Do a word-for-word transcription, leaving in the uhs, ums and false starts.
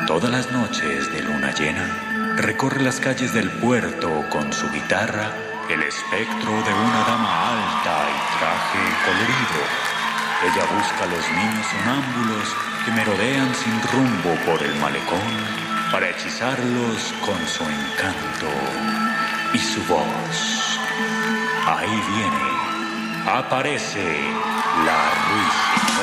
Todas las noches de luna llena, recorre las calles del puerto con su guitarra, el espectro de una dama alta y traje colorido. Ella busca a los niños sonámbulos que merodean sin rumbo por el malecón para hechizarlos con su encanto y su voz. Ahí viene, aparece la ruiseñora.